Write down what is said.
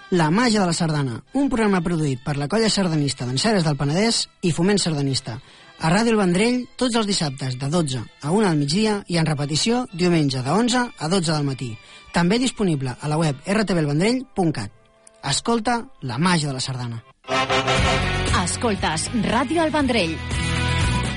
La màgia de la sardana, un programa produït per la colla sardanista d'Enceres del Penedès i Foment Sardanista. A Ràdio El Vendrell, tots els dissabtes de 12 a 1 del migdia i en repetició diumenge de 11 a 12 del matí. També disponible a la web rtvelvendrell.cat. Escolta la màgia de la sardana. Escoltes Ràdio El Vendrell.